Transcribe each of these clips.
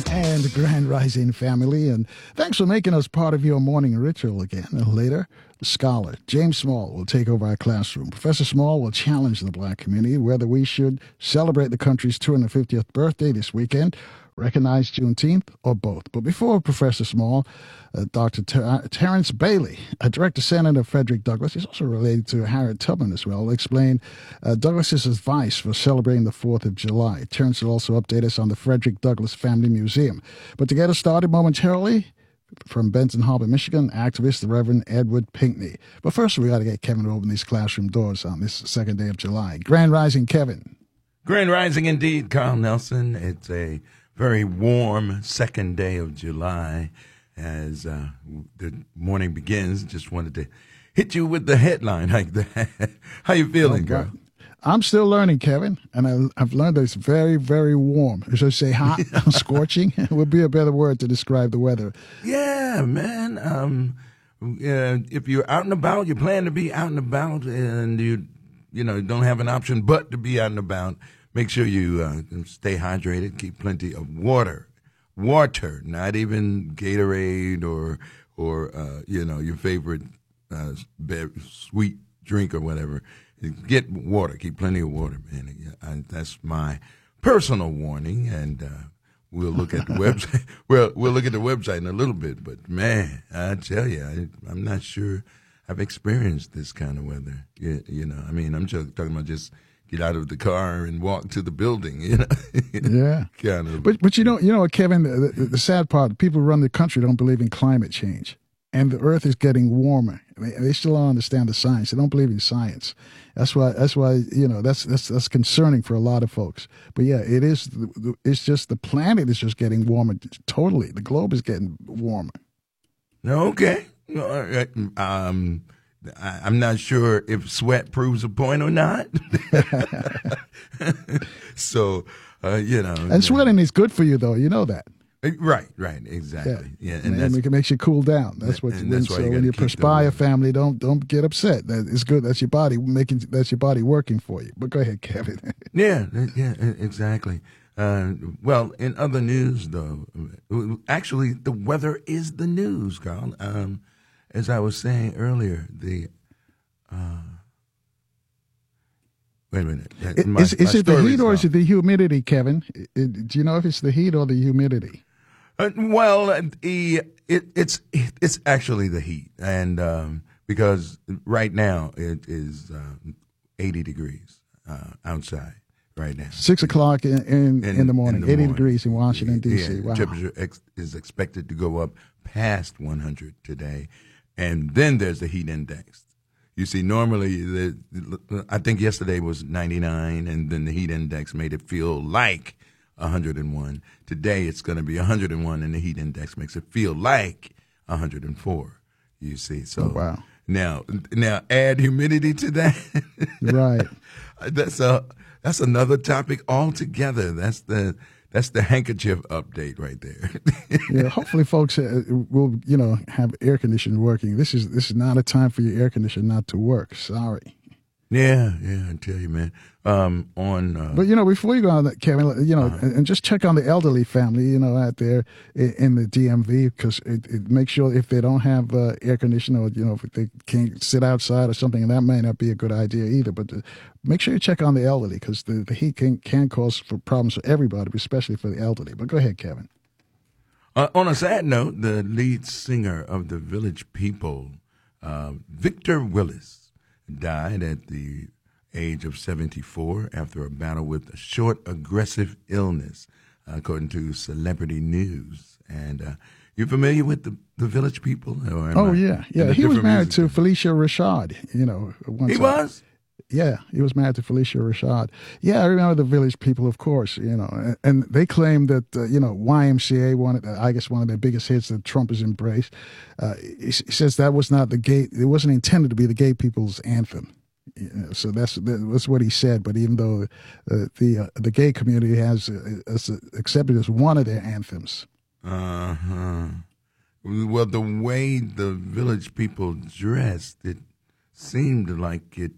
And Grand Rising family, and thanks for making us part of your morning ritual again. Later, the scholar James Small will take over our classroom. Professor Small will challenge the black community whether we should celebrate the country's 250th birthday this weekend, recognize Juneteenth, or both. But before Professor Small, Dr. Terrence Bailey, a Director Senator Frederick Douglass, he's also related to Harriet Tubman as well, will explain Douglass's advice for celebrating the 4th of July. Terrence will also update us on the Frederick Douglass Family Museum. But to get us started momentarily, from Benton Harbor, Michigan, activist the Reverend Edward Pinckney. But first, we got to get Kevin to open these classroom doors on this second day of July. Grand Rising, Kevin. Grand Rising indeed, Carl Nelson. It's a very warm second day of July as the morning begins. Just wanted to hit you with the headline like that. How you feeling, girl? I'm still learning, Kevin, and I've learned that it's very, very warm. Should I say hot, scorching? Would be a better word to describe the weather. Yeah, man. If you're out and about, you plan to be out and about, and you don't have an option but to be out and about, make sure you stay hydrated, keep plenty of water, not even Gatorade or your favorite sweet drink or whatever. Get water, keep plenty of water, man. That's my personal warning, and we'll look at the website. We'll look at the website in a little bit, but man, I tell you, I'm not sure I've experienced this kind of weather. I'm just talking about just get out of the car and walk to the building, Yeah. kind of. But you know, Kevin, the sad part, people who run the country don't believe in climate change. And the earth is getting warmer. They still don't understand the science. They don't believe in science. That's why that's concerning for a lot of folks. But yeah, it is. It's just the planet is just getting warmer. Totally, the globe is getting warmer. Okay. I'm not sure if sweat proves a point or not. So, And sweating is good for you, though. You know that. Right, exactly. Yeah, and it makes you cool down. That's what. When you perspire, family, don't get upset. It's good. That's your body working for you. But go ahead, Kevin. yeah, exactly. Well, in other news, though, actually, the weather is the news, Carl. As I was saying earlier, wait a minute. Is it the heat or is it the humidity, Kevin? Do you know if it's the heat or the humidity? It's actually the heat, and because right now it is 80 degrees outside right now. 6 o'clock in the morning. 80 degrees in Washington, D.C. Yeah, wow. Temperature is expected to go up past 100 today, and then there's the heat index. You see, normally, I think yesterday was 99, and then the heat index made it feel like 101. Today, it's going to be 101, and the heat index makes it feel like 104. You see, so wow. Now add humidity to that. Right. That's another topic altogether. That's the handkerchief update right there. Yeah, hopefully folks will, have air conditioning working. This is not a time for your air conditioner not to work. Sorry. Yeah, I tell you, man. But before you go on that, Kevin, and just check on the elderly family, out there in the DMV, because it makes sure if they don't have air conditioning, or if they can't sit outside or something, that may not be a good idea either. But make sure you check on the elderly, because the heat can cause problems for everybody, but especially for the elderly. But go ahead, Kevin. On a sad note, the lead singer of the Village People, Victor Willis, died at the age of 74 after a battle with a short, aggressive illness, according to Celebrity News. And you familiar with the Village People? Yeah. He was married to Felicia Rashad. He was? Yeah, he was married to Felicia Rashad. Yeah, I remember the Village People, of course, and they claim that, YMCA, one of their biggest hits that Trump has embraced. He says that was not it wasn't intended to be the gay people's anthem. So that's what he said. But even though the gay community has accepted it as one of their anthems. Uh-huh. Well, the way the Village People dressed, it seemed like it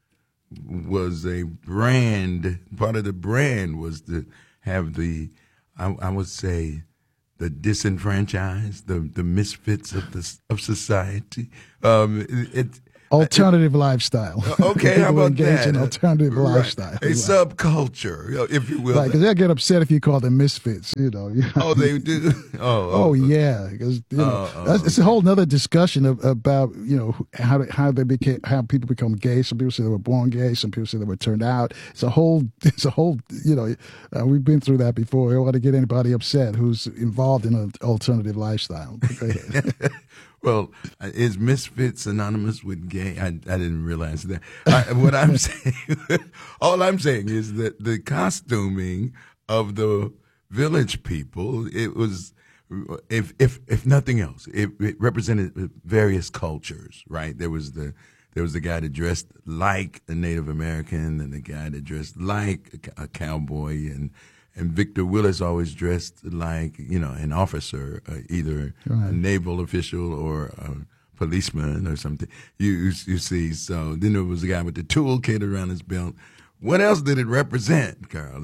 was a brand. Part of the brand was to have the I would say the disenfranchised, the misfits of society. Alternative lifestyle. Okay, how about engage that? in alternative Right. lifestyle. A subculture, if you will. Right, because they'll get upset if you call them misfits. Oh, they do. Oh yeah, because it's a whole nother discussion about how people become gay. Some people say they were born gay. Some people say they were turned out. It's a whole we've been through that before. We don't want to get anybody upset who's involved in an alternative lifestyle. Go ahead. Well, is misfit synonymous with gay? I didn't realize that. What I'm saying, all I'm saying is that the costuming of the Village People, it was, if nothing else, it represented various cultures, right? There was the guy that dressed like a Native American, and the guy that dressed like a cowboy, and Victor Willis always dressed like, an officer, either a naval official or a policeman or something. You see, so then there was a guy with the toolkit around his belt. What else did it represent, Carl?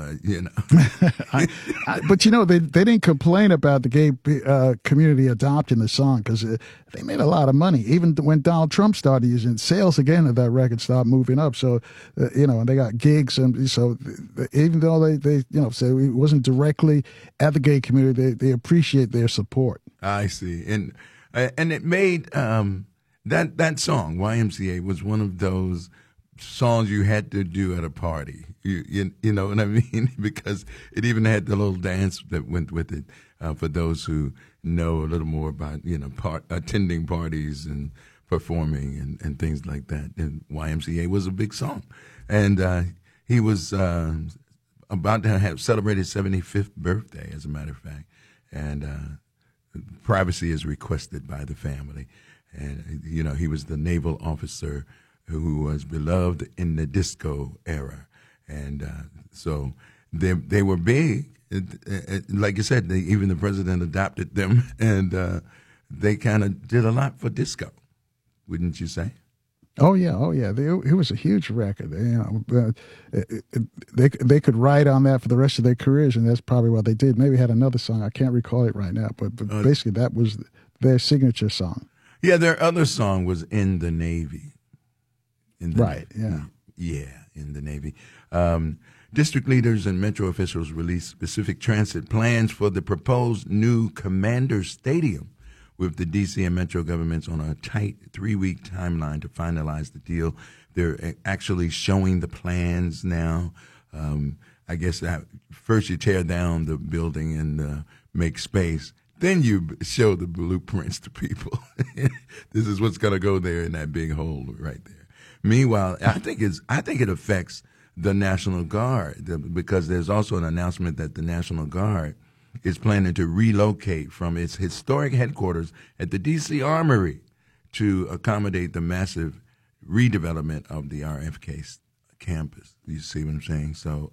But they didn't complain about the gay community adopting the song because they made a lot of money. Even when Donald Trump started using it, sales again of that record started moving up. So and they got gigs, and so even though they say it wasn't directly at the gay community, they appreciate their support. I see, and it made that song YMCA was one of those songs you had to do at a party. You know what I mean? Because it even had the little dance that went with it. For those who know a little more about attending parties and performing and things like that, and YMCA was a big song, and he was about to have celebrated his 75th birthday, as a matter of fact, and privacy is requested by the family, and he was the naval officer who was beloved in the disco era. And so they were big. Like you said, even the president adopted them, and they kind of did a lot for disco, wouldn't you say? Oh yeah. It was a huge record. They could ride on that for the rest of their careers, and that's probably what they did. Maybe had another song. I can't recall it right now, but basically that was their signature song. Yeah, their other song was "In the Navy." Right, yeah. Yeah, in the Navy. District leaders and metro officials released specific transit plans for the proposed new Commander Stadium, with the D.C. and metro governments on a tight 3-week timeline to finalize the deal. They're actually showing the plans now. I guess first you tear down the building and make space. Then you show the blueprints to people. This is what's going to go there in that big hole right there. Meanwhile, I think it affects the National Guard, because there's also an announcement that the National Guard is planning to relocate from its historic headquarters at the D.C. Armory to accommodate the massive redevelopment of the RFK campus. You see what I'm saying? So,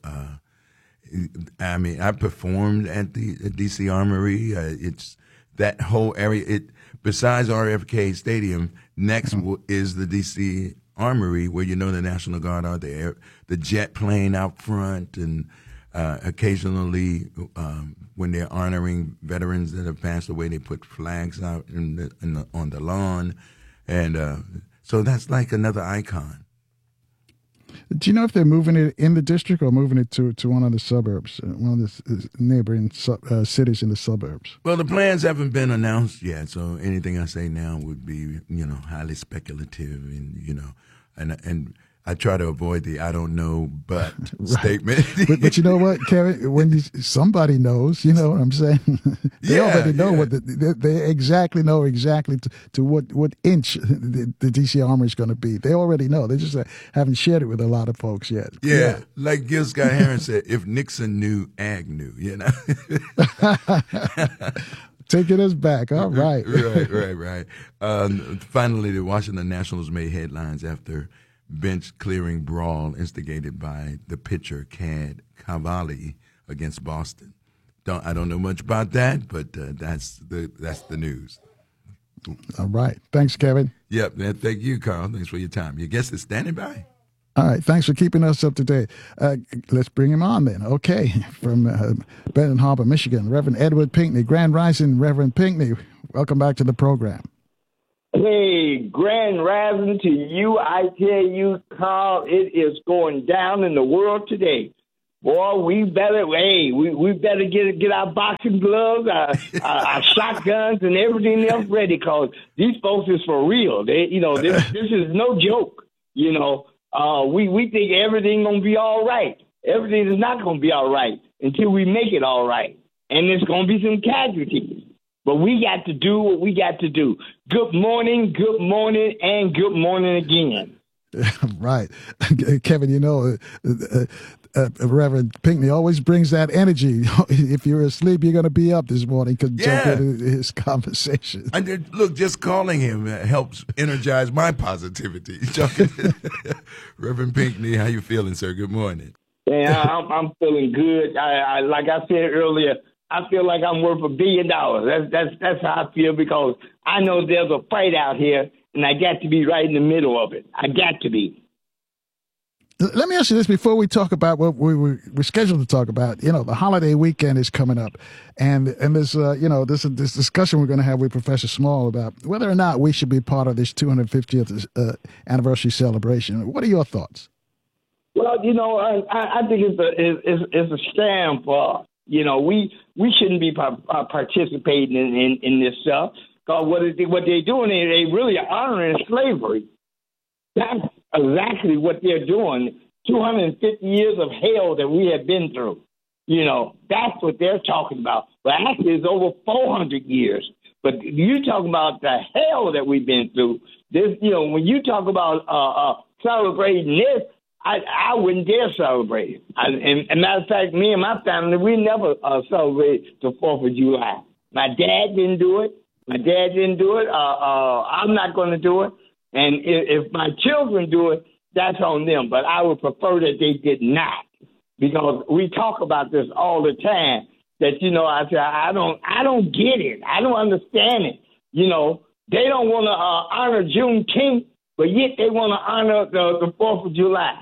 I performed at the D.C. Armory. It's that whole area. Besides RFK Stadium, next is the D.C. Armory, where the National Guard are there, the jet plane out front, and occasionally when they're honoring veterans that have passed away, they put flags out on the lawn, and so that's like another icon. Do you know if they're moving it in the district or moving it to one of the suburbs, one of the neighboring cities in the suburbs? Well, the plans haven't been announced yet, so anything I say now would be, highly speculative, and I try to avoid the "I don't know, but" statement. But you know what, Kevin? When somebody knows, you know what I'm saying? They already know what they exactly know to what inch the D.C. Armory is going to be. They already know. They just haven't shared it with a lot of folks yet. Yeah. Like Gil Scott-Heron said, if Nixon knew, Ag knew, Taking us back. All right. Right. Finally, the Washington Nationals made headlines after bench-clearing brawl instigated by the pitcher Cad Cavalli against Boston. I don't know much about that, but that's the news. All right. Thanks, Kevin. Yep. Thank you, Carl. Thanks for your time. Your guest is standing by. All right. Thanks for keeping us up to date. Let's bring him on then. Okay. From Benton Harbor, Michigan, Reverend Edward Pinkney. Grand Rising, Reverend Pinkney. Welcome back to the program. Hey, grand rising to you. I tell you, Carl, it is going down in the world today. Boy, we better get our boxing gloves, our shotguns, and everything else ready, because these folks is for real. This is no joke. We think everything gonna be all right. Everything is not gonna be all right until we make it all right, and there's gonna be some casualties. But we got to do what we got to do. Good morning, and good morning again. Right. Kevin, Reverend Pinkney always brings that energy. If you're asleep, you're going to be up this morning. Could jump into his conversation. Look, just calling him helps energize my positivity. Reverend Pinkney, how you feeling, sir? Good morning. Yeah, I'm feeling good. I like I said earlier, I feel like I'm worth $1 billion. That's how I feel, because I know there's a fight out here, and I got to be right in the middle of it. I got to be. Let me ask you this before we talk about what we're scheduled to talk about. The holiday weekend is coming up, and there's this discussion we're going to have with Professor Small about whether or not we should be part of this 250th anniversary celebration. What are your thoughts? Well, I think it's a scam for us. We shouldn't be participating in this stuff, because what they're doing is they really are honoring slavery. That's exactly what they're doing. 250 years of hell that we have been through. That's what they're talking about. But actually, it's over 400 years. But you talking about the hell that we've been through. This, when you talk about celebrating this, I wouldn't dare celebrate it. And matter of fact, me and my family, we never celebrate the 4th of July. My dad didn't do it. I'm not going to do it. And if my children do it, that's on them. But I would prefer that they did not, because we talk about this all the time. That I say I don't get it. I don't understand it. They don't want to honor Juneteenth, but yet they want to honor the 4th of July.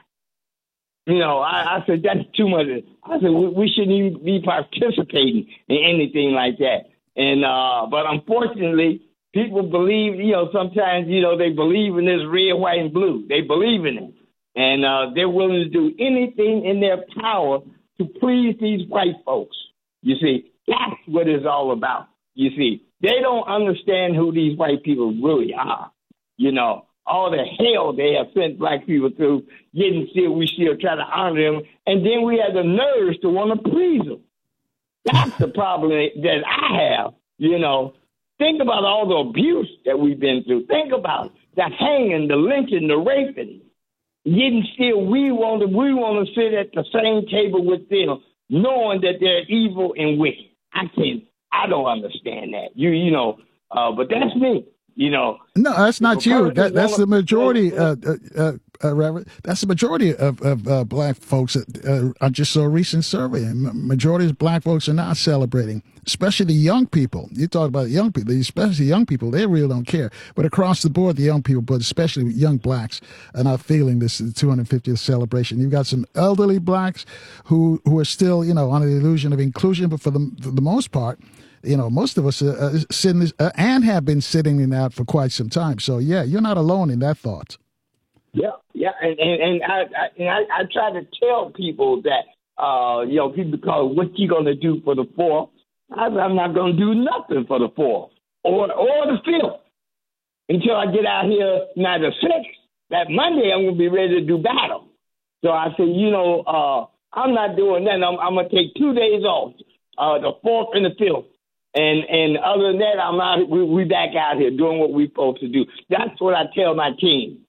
I said that's too much. I said we shouldn't even be participating in anything like that. And but unfortunately, people believe, sometimes, they believe in this red, white, and blue. They believe in it. And they're willing to do anything in their power to please these white folks. You see, that's what it's all about. You see, they don't understand who these white people really are. All the hell they have sent black people through, yet we still try to honor them. And then we have the nerves to want to please them. That's the problem that I have, Think about all the abuse that we've been through. Think about the hanging, the lynching, the raping. Yet still we want to sit at the same table with them, knowing that they're evil and wicked. I don't understand that. But that's me. No, that's not you. That's the majority. Reverend, that's the majority of black folks. I just saw a recent survey, and majority of black folks are not celebrating, especially the young people. You talk about young people, especially young people. They really don't care. But across the board, the young people, but especially young blacks, are not feeling this 250th celebration. You've got some elderly blacks who are still, under the illusion of inclusion, but for the most part, most of us are sitting and have been sitting in that for quite some time. So, yeah, you're not alone in that thought. Yeah, and I try to tell people that, people call, what you going to do for the 4th? I'm not going to do nothing for the 4th or the 5th until I get out here, now the 6th. That Monday, I'm going to be ready to do battle. So I said, I'm not doing that. I'm going to take 2 days off, the 4th and the 5th. And other than that, I'm out. We back out here doing what we're supposed to do. That's what I tell my team,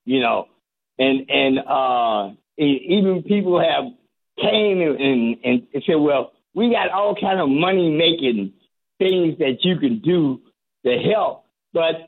And even people have came and said, well, we got all kind of money making things that you can do to help, but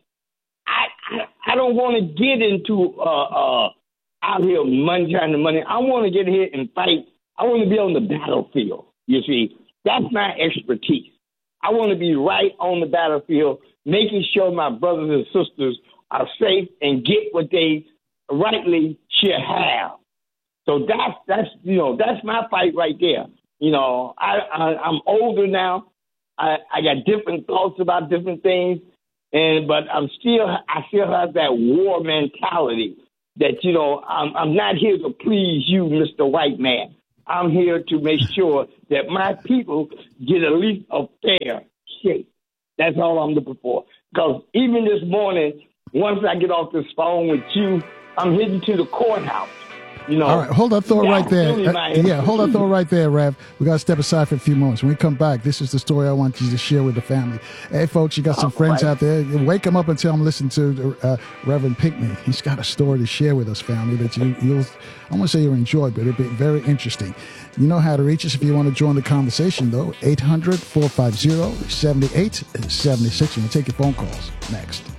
I don't want to get into out here trying to money. I want to get here and fight. I want to be on the battlefield. You see, that's my expertise. I want to be right on the battlefield, making sure my brothers and sisters are safe and get what they rightly should have. So that's my fight right there. I'm older now. I got different thoughts about different things, but I still have that war mentality that I'm not here to please you, Mr. White Man. I'm here to make sure that my people get at least a fair shake. That's all I'm looking for. Because even this morning, once I get off this phone with you, I'm heading to the courthouse. All right, hold that thought right there. Hold that thought right there, Rev. We got to step aside for a few moments. When we come back, this is the story I want you to share with the family. Hey, folks, you got some friends out there. Wake them up and tell them listen to Reverend Pinckney. He's got a story to share with us, family, that you'll, I won't say you'll enjoy, but it'll be very interesting. You know how to reach us if you want to join the conversation, though. 800-450-7876. And we'll take your phone calls next.